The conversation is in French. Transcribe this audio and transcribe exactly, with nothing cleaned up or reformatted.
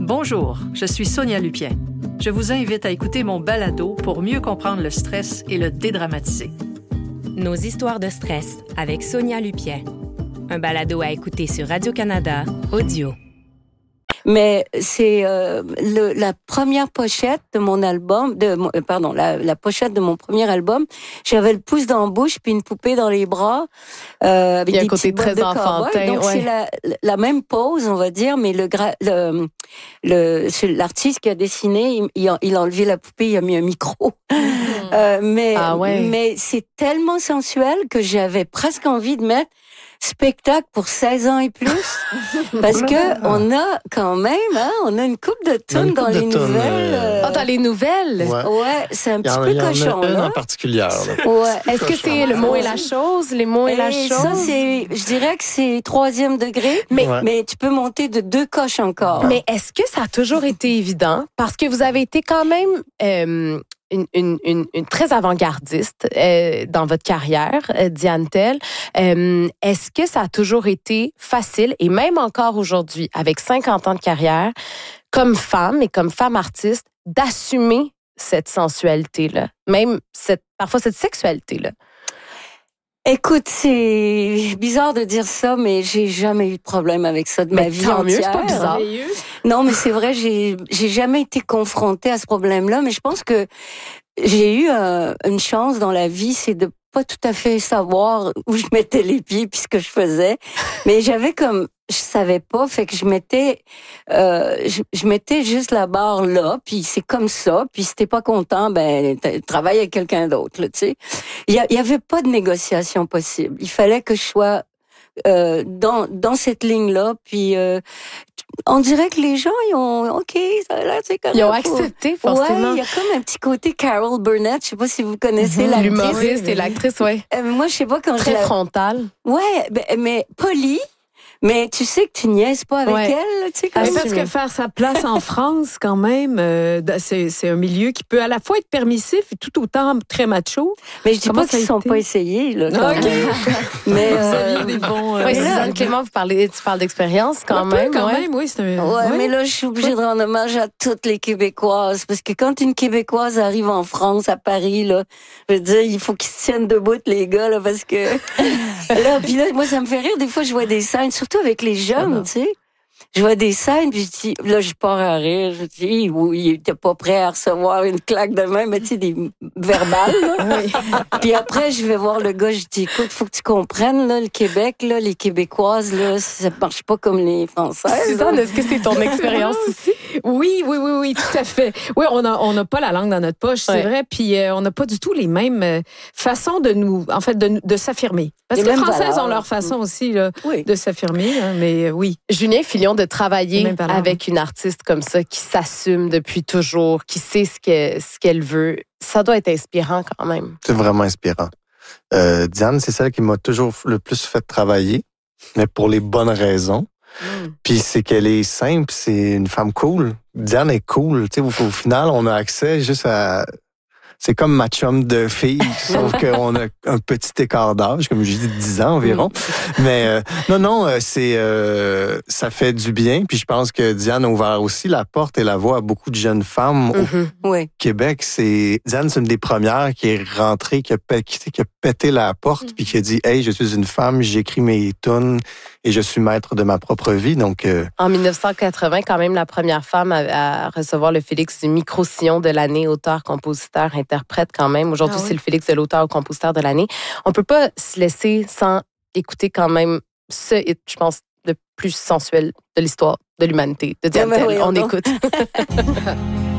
Bonjour, je suis Sonia Lupien. Je vous invite à écouter mon balado pour mieux comprendre le stress et le dédramatiser. Nos histoires de stress avec Sonia Lupien. Un balado à écouter sur Radio-Canada Audio. Mais c'est euh, le, la première pochette de mon album, de mon, euh, pardon, la, la pochette de mon premier album. J'avais le pouce dans la bouche puis une poupée dans les bras, euh, avec Il y a des un côté petites bottes très de enfantin. cowboy. Donc ouais. c'est la, la même pose, on va dire, mais le, gra- le, le c'est l'artiste qui a dessiné, il, il, a, il a enlevé la poupée, il a mis un micro. Mmh. Euh, mais ah ouais. mais c'est tellement sensuel que j'avais presque envie de mettre spectacle pour seize ans et plus, parce que on a quand même, hein, on a une couple de tunes dans les tunes, nouvelles. euh... Ah, dans les nouvelles? Ouais, ouais c'est un petit en, peu il y en cochon, a une là. en particulier. Ouais. Est-ce que c'est le mot et la chose? Les mots et, et la chose? Ça, c'est, je dirais que c'est troisième degré, mais, ouais. mais tu peux monter de deux coches encore. Mais est-ce que ça a toujours été évident? Parce que vous avez été quand même... Euh, Une, une, une, une très avant-gardiste euh, dans votre carrière, euh, Diane Tell. Euh, est-ce que ça a toujours été facile, et même encore aujourd'hui, avec cinquante ans de carrière, comme femme et comme femme artiste, d'assumer cette sensualité-là, même cette, parfois cette sexualité-là? Écoute, c'est bizarre de dire ça, mais j'ai jamais eu de problème avec ça de mais ma vie tant entière. Mieux, c'est pas bizarre. Non, mais c'est vrai, j'ai j'ai jamais été confrontée à ce problème-là, mais je pense que j'ai eu euh, une chance dans la vie, c'est de pas tout à fait savoir où je mettais les pieds puis ce que je faisais, mais j'avais comme je savais pas, fait que je mettais euh, je, je mettais juste la barre là, puis c'est comme ça, puis si t'es pas content, ben travaille avec quelqu'un d'autre, là, tu sais. Il y, y avait pas de négociation possible. Il fallait que je sois euh, dans dans cette ligne là, puis euh, on dirait que les gens ils ont OK, ça a l'air, c'est correct. Ils ont accepté forcément. Ouais, il y a comme un petit côté Carol Burnett, je sais pas si vous connaissez mm-hmm. l'actrice. L'humoriste et l'actrice, ouais. Euh, moi je sais pas quand très je la... frontale. Ouais, ben, mais polie. Mais tu sais que tu niaises pas avec ouais. elle, tu sais. Parce que faire sa place en France, quand même, euh, c'est, c'est un milieu qui peut à la fois être permissif et tout autant très macho. Mais je dis Comment pas qu'ils ne sont pas essayés, là. OK. Mais vous aviez des bons... Euh, oui, Suzanne Clément, vous parlez, tu parles d'expérience quand un même. Peu, quand ouais. même, oui. C'est un... Ouais, ouais, mais là, je suis obligée de rendre hommage à toutes les Québécoises. Parce que quand une Québécoise arrive en France, à Paris, là, je veux dire, il faut qu'ils se tiennent debout, les gars, là, parce que... là, puis là, moi, ça me fait rire. Des fois, je vois des scènes, surtout avec les jeunes. Tu sais, je vois des scènes, puis je dis, là, je pars à rire. Je dis, oui, il était pas prêt à recevoir une claque de main, mais tu sais, des verbales, là. Oui. Puis après, je vais voir le gars, je dis, écoute, faut que tu comprennes, là, le Québec, là, les Québécoises, là, ça marche pas comme les Françaises. Suzanne, est-ce que c'est ton expérience aussi? Oui, oui, oui, oui, tout à fait. Oui, on a, on n'a pas la langue dans notre poche, c'est ouais. vrai, puis euh, on n'a pas du tout les mêmes euh, façons de nous, en fait, de, de s'affirmer. Parce que les Françaises valeurs. ont leur façon aussi là, oui. de s'affirmer, hein, mais euh, oui. Julien Filion, de travailler avec une artiste comme ça, qui s'assume depuis toujours, qui sait ce, que, ce qu'elle veut, ça doit être inspirant quand même. C'est vraiment inspirant. Euh, Diane, c'est celle qui m'a toujours le plus fait travailler, mais pour les bonnes raisons. Mm. Puis c'est qu'elle est simple, c'est une femme cool. Diane est cool. Tu sais, au, au final, on a accès juste à... C'est comme ma chum de fille, sauf qu'on a un petit écart d'âge, comme je dis, dix ans environ. Mais euh, non, non, c'est euh, ça fait du bien. Puis je pense que Diane a ouvert aussi la porte et la voie à beaucoup de jeunes femmes mm-hmm. au oui. Québec. C'est Diane, c'est une des premières qui est rentrée, qui a, qui, qui a pété la porte, mm-hmm. puis qui a dit, hey, je suis une femme, j'écris mes tunes et je suis maître de ma propre vie. Donc euh... en dix-neuf cent quatre-vingts, quand même la première femme à, à recevoir le Félix du Micro-Sillon de l'année, auteur, compositeur, interprète quand même. Aujourd'hui, ah oui. c'est le Félix de l'auteur-compositeur de l'année. On peut pas se laisser sans écouter quand même ce hit, je pense, le plus sensuel de l'histoire de l'humanité, de Diane Tell. Oui, on non. écoute.